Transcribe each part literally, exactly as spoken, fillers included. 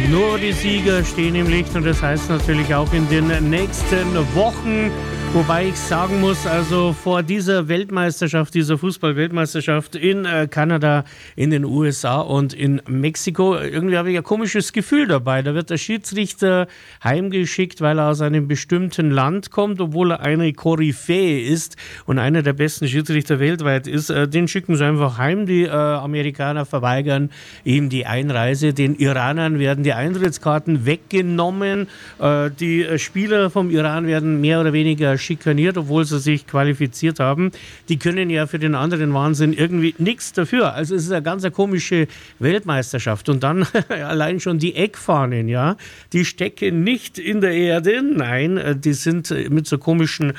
Nur die Sieger stehen im Licht und das heißt natürlich auch in den nächsten Wochen. Wobei ich sagen muss, also vor dieser Weltmeisterschaft, dieser Fußball-Weltmeisterschaft in äh, Kanada, in den U S A und in Mexiko, irgendwie habe ich ein komisches Gefühl dabei. Da wird der Schiedsrichter heimgeschickt, weil er aus einem bestimmten Land kommt, obwohl er eine Koryphäe ist und einer der besten Schiedsrichter weltweit ist. Äh, den schicken sie einfach heim. Die äh, Amerikaner verweigern ihm die Einreise. Den Iranern werden die Eintrittskarten weggenommen. Äh, die äh, Spieler vom Iran werden mehr oder weniger schikaniert, obwohl sie sich qualifiziert haben. Die können ja für den anderen Wahnsinn irgendwie nichts dafür. Also es ist eine ganz komische Weltmeisterschaft. Und dann allein schon die Eckfahnen, ja, die stecken nicht in der Erde. Nein, die sind mit so komischen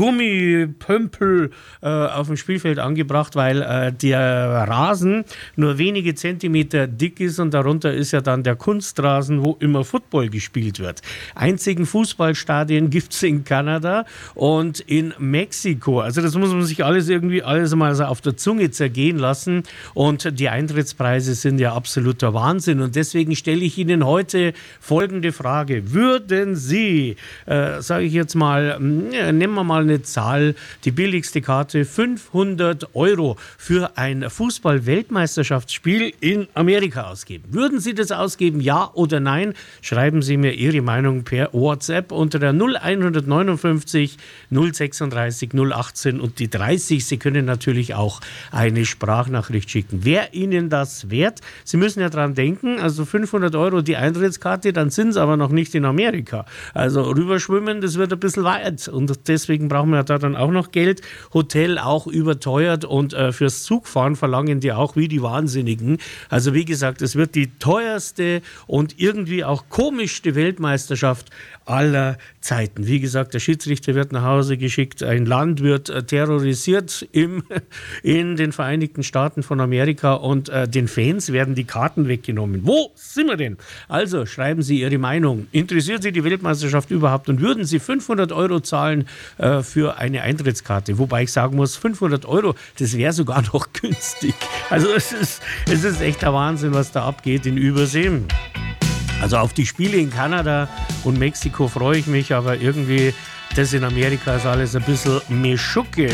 Gummipömpel äh, auf dem Spielfeld angebracht, weil äh, der Rasen nur wenige Zentimeter dick ist und darunter ist ja dann der Kunstrasen, wo immer Football gespielt wird. Einzigen Fußballstadien gibt es in Kanada und in Mexiko. Also das muss man sich alles irgendwie alles mal so auf der Zunge zergehen lassen. Und die Eintrittspreise sind ja absoluter Wahnsinn. Und deswegen stelle ich Ihnen heute folgende Frage. Würden Sie, äh, sage ich jetzt mal, nehmen wir mal eine Zahl, die billigste Karte, fünfhundert Euro für ein Fußball-Weltmeisterschaftsspiel in Amerika ausgeben? Würden Sie das ausgeben, ja oder nein? Schreiben Sie mir Ihre Meinung per WhatsApp unter der null eins neun fünf null sechsunddreißig null achtzehn und die dreißig. Sie können natürlich auch eine Sprachnachricht schicken. Wäre Ihnen das wert? Sie müssen ja dran denken, also fünfhundert Euro die Eintrittskarte, dann sind Sie aber noch nicht in Amerika. Also rüberschwimmen, das wird ein bisschen weit und deswegen brauchen wir da dann auch noch Geld. Hotel auch überteuert und äh, fürs Zugfahren verlangen die auch wie die Wahnsinnigen. Also wie gesagt, es wird die teuerste und irgendwie auch komischste Weltmeisterschaft aller Zeiten. Wie gesagt, der Schiedsrichter wird nach Hause geschickt, ein Land wird äh, terrorisiert im, in den Vereinigten Staaten von Amerika und äh, den Fans werden die Karten weggenommen. Wo sind wir denn? Also schreiben Sie Ihre Meinung. Interessiert Sie die Weltmeisterschaft überhaupt und würden Sie fünfhundert Euro zahlen äh, für eine Eintrittskarte? Wobei ich sagen muss, fünfhundert Euro, das wäre sogar noch günstig. Also es ist, es ist echt der Wahnsinn, was da abgeht in Übersee. Also auf die Spiele in Kanada und Mexiko freue ich mich, aber irgendwie das in Amerika ist alles ein bisschen Meschucke,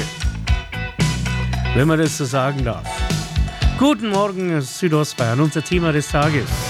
wenn man das so sagen darf. Guten Morgen, Südostbayern, unser Thema des Tages.